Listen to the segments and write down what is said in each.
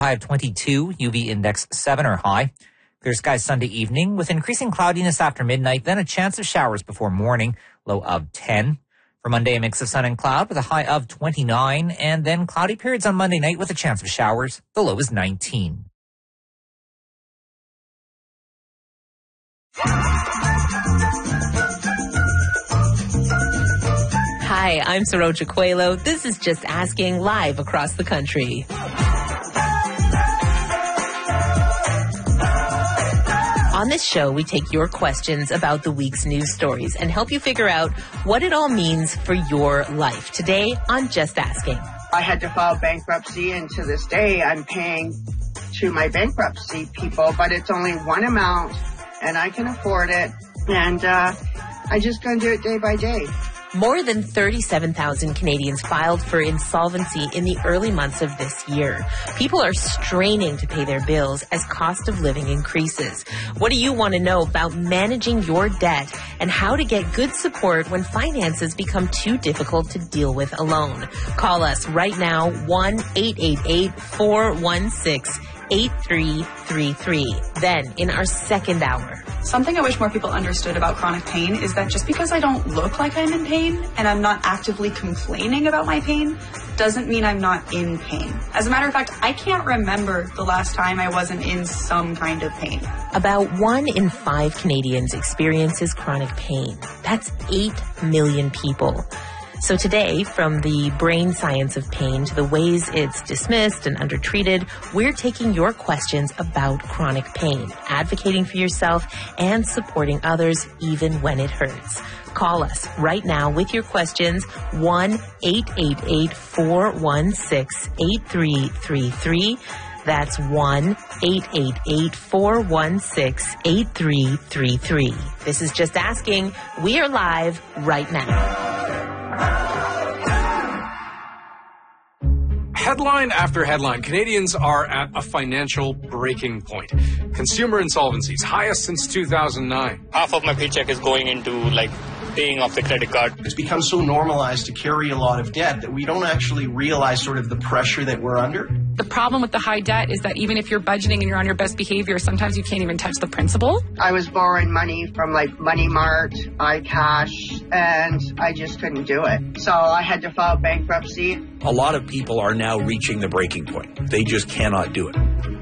High of 22, UV index 7 or high. Clear skies Sunday evening with increasing cloudiness after midnight, then a chance of showers before morning, low of 10. For Monday, a mix of sun and cloud with a high of 29, and then cloudy periods on Monday night with a chance of showers. The low is 19. Hi, I'm Saroja Coelho. This is Just Asking live across the country. On this show, we take your questions about the week's news stories and help you figure out what it all means for your life. Today on Just Asking. I had to file bankruptcy, and to this day, I'm paying to my bankruptcy people, but it's only one amount, and I can afford it, and I just gonna do it day by day. More than 37,000 Canadians filed for insolvency in the early months of this year. People are straining to pay their bills as cost of living increases. What do you want to know about managing your debt and how to get good support when finances become too difficult to deal with alone? Call us right now, 1-888-416-8333. Then, in our second hour. Something I wish more people understood about chronic pain is that just because I don't look like I'm in pain and I'm not actively complaining about my pain doesn't mean I'm not in pain. As a matter of fact, I can't remember the last time I wasn't in some kind of pain. About 1 in 5 Canadians experiences chronic pain. That's 8 million people. So today, from the brain science of pain to the ways it's dismissed and undertreated, we're taking your questions about chronic pain, advocating for yourself and supporting others even when it hurts. Call us right now with your questions, 1-888-416-8333. That's 1-888-416-8333. This is Just Asking. We are live right now. Headline after headline, Canadians are at a financial breaking point. Consumer insolvencies, highest since 2009. Half of my paycheck is going into, paying off the credit card. It's become so normalized to carry a lot of debt that we don't actually realize sort of the pressure that we're under. The problem with the high debt is that even if you're budgeting and you're on your best behavior, sometimes you can't even touch the principal. I was borrowing money from Money Mart, iCash, and I just couldn't do it. So I had to file bankruptcy. A lot of people are now reaching the breaking point. They just cannot do it.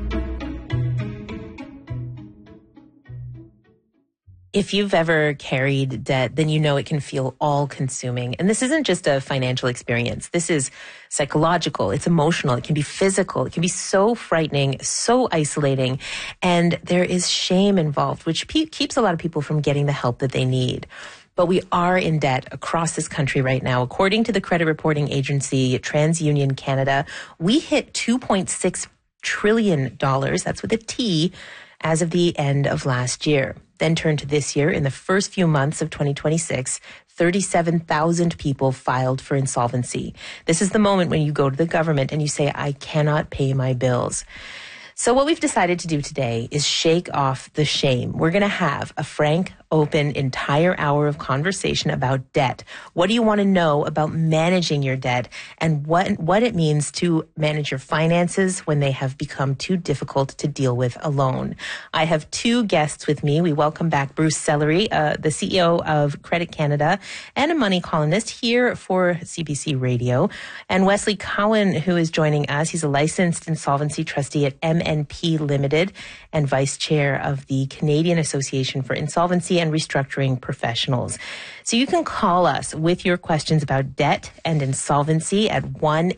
If you've ever carried debt, then you know it can feel all-consuming. And this isn't just a financial experience. This is psychological. It's emotional. It can be physical. It can be so frightening, so isolating. And there is shame involved, which keeps a lot of people from getting the help that they need. But we are in debt across this country right now. According to the credit reporting agency TransUnion Canada, we hit $2.6 trillion, that's with a T, as of the end of last year. Then turn to this year. In the first few months of 2026, 37,000 people filed for insolvency. This is the moment when you go to the government and you say, I cannot pay my bills. So what we've decided to do today is shake off the shame. We're going to have a frank, open, entire hour of conversation about debt. What do you want to know about managing your debt and what it means to manage your finances when they have become too difficult to deal with alone? I have 2 guests with me. We welcome back Bruce Sellery, the CEO of Credit Canada and a money columnist here for CBC Radio, and Wesley Cowan, who is joining us. He's a licensed insolvency trustee at MNP Limited and vice chair of the Canadian Association for Insolvency and Restructuring Professionals. So you can call us with your questions about debt and insolvency at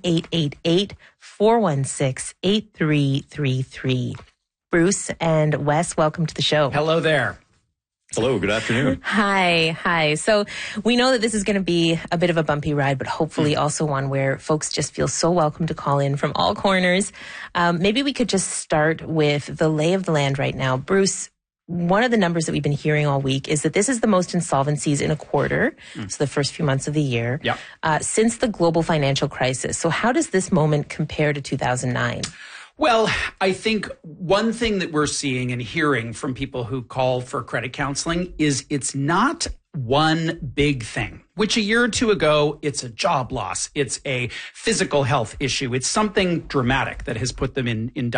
1-888-416-8333. Bruce and Wes, welcome to the show. Hello there. Hello, good afternoon. Hi. So we know that this is going to be a bit of a bumpy ride, but hopefully also one where folks just feel so welcome to call in from all corners. Maybe we could just start with the lay of the land right now. Bruce, one of the numbers that we've been hearing all week is that this is the most insolvencies in a quarter, so the first few months of the year, since the global financial crisis. So how does this moment compare to 2009? Well, I think one thing that we're seeing and hearing from people who call for credit counseling is it's not one big thing, which a year or two ago, it's a job loss. It's a physical health issue. It's something dramatic that has put them in